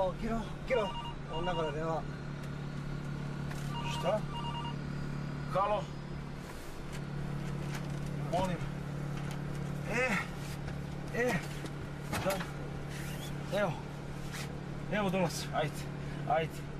Kiro, onda gore nema. Šta? Halo? Molim. Da. Evo dolaz, ajde.